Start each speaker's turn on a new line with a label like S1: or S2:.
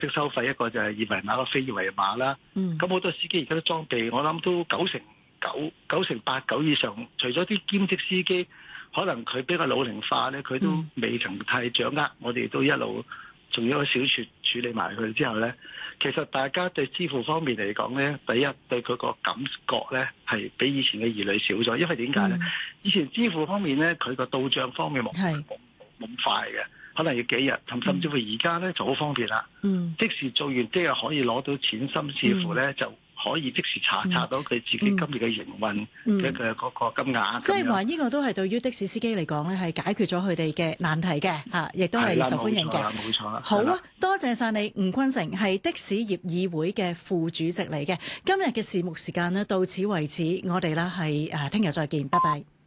S1: 即收費，一個就係二維碼，一個非二維碼啦。咁好多司機而家都裝備，我諗都九成八九以上。除咗啲兼職司機，可能佢比較老齡化咧，佢都未曾太掌握。我哋都一路仲有一個小撮處理埋佢之後咧，其實大家對支付方面嚟講咧，第一對佢個感覺咧係比以前嘅疑慮少咗。因為點解咧？以前支付方面咧，佢個到帳方面冇咁快嘅。可能要幾日，甚至乎而家咧就好方便啦。即時做完即係可以攞到錢，甚至乎咧就可以即時查到佢自己今日嘅營運嘅嗰個金額。
S2: 即係話呢個都係對於的士司機嚟講咧，係解決咗佢哋嘅難題嘅嚇，亦都係受歡迎嘅。
S1: 冇錯啦。
S2: 好啊，多謝晒你，吳坤成係的士業議會嘅副主席嚟嘅。今日嘅節目時間呢，到此為止，我哋咧係聽日再見，拜拜。